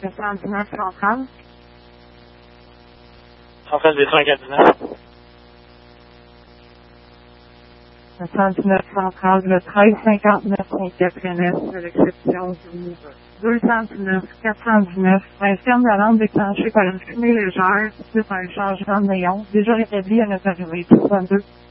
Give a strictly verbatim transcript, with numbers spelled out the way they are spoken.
soixante-dix-neuf centrale. Centrale des cinq à dix-neuf. soixante-dix-neuf centrale, le treize cinquante-neuf Saint-Catherine, à l'exception du deux cent dix-neuf quatre cent dix-neuf, interne de la lampe déclenchée par une fumée légère suite à un changement de néon, déjà établi à notre arrivée. soixante-deux